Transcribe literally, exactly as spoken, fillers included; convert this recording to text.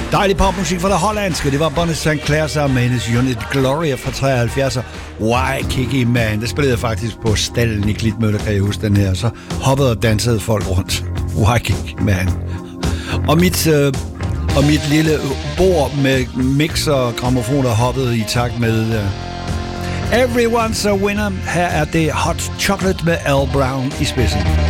Dejlig popmusik fra det hollandske. Det var Bonnie Saint Clair sammen med hendes unit Gloria fra treoghalvfjerds. Waikiki Man. Det spillede jeg faktisk på stallen i Klitmøller, kan jeg huske den her. Så hoppede og dansede folk rundt. Waikiki Man. Og mit, øh, og mit lille bord med mixer og grammofoner hoppede i takt med øh, Everyone's a Winner. Her er det Hot Chocolate med Al Brown i spidsen.